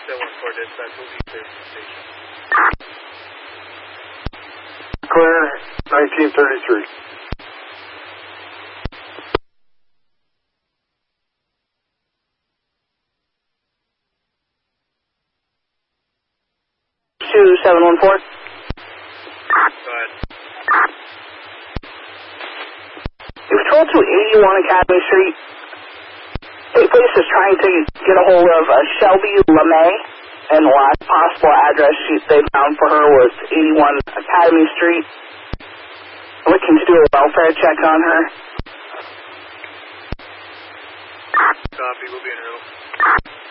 714 dispatch will be clear from the station. Clear, 1933. Two 714. Go ahead. Patrol 281 Academy Street. The police is trying to get a hold of Shelby LeMay, and the last possible address they found for her was 81 Academy Street. Looking to do a welfare check on her. Copy, we'll be in room.